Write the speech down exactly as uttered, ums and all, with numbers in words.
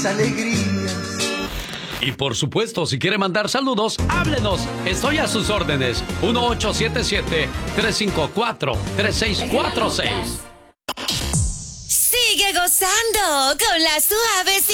alegrías. Y por supuesto, si quiere mandar saludos, háblenos. Estoy a sus órdenes. uno ocho siete siete, tres cinco cuatro, tres seis cuatro seis. Sigue gozando con la suave